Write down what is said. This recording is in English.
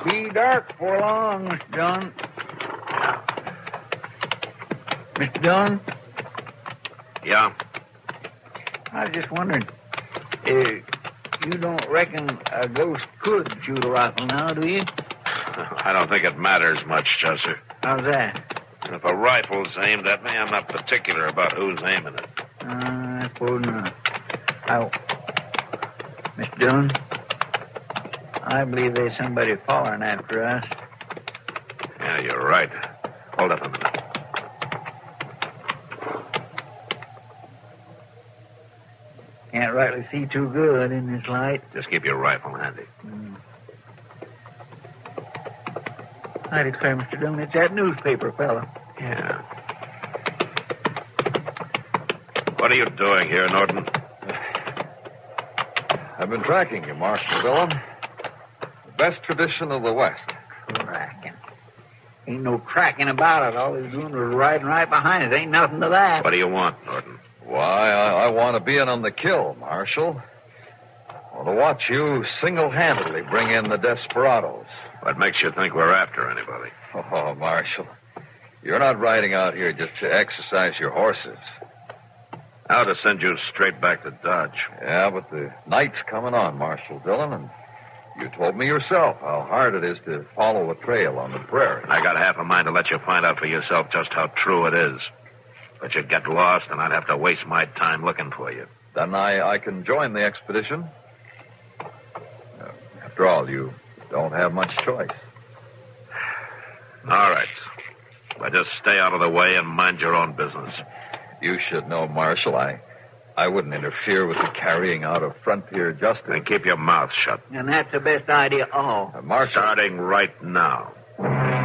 Be dark before long, Mr. Dillon. Mr. Dillon? Yeah? I was just wondering, you don't reckon a ghost could shoot a rifle now, do you? I don't think it matters much, Chester. How's that? If a rifle's aimed at me, I'm not particular about who's aiming it. I suppose not. Mr. Dillon, I believe there's somebody following after us. Yeah, you're right. Hold up a minute. Can't rightly see too good in this light. Just keep your rifle handy. I declare, Mr. Dillon, it's that newspaper fellow. Yeah. What are you doing here, Norton? I've been tracking you, Marshal Dillon. The best tradition of the West. Tracking. Ain't no tracking about it. All he's doing was riding right behind us. Ain't nothing to that. What do you want, Norton? Why, I want to be in on the kill, Marshal. I want to watch you single-handedly bring in the desperados. What makes you think we're after anybody? Oh, Marshal, you're not riding out here just to exercise your horses. How to send you straight back to Dodge. Yeah, but the night's coming on, Marshal Dillon, and you told me yourself how hard it is to follow a trail on the prairie. I got half a mind to let you find out for yourself just how true it is. But you'd get lost, and I'd have to waste my time looking for you. Then I can join the expedition. After all, you don't have much choice. All right. But just stay out of the way and mind your own business. You should know, Marshal, I wouldn't interfere with the carrying out of frontier justice. And keep your mouth shut. And that's the best idea of all. Marshal... Starting right now.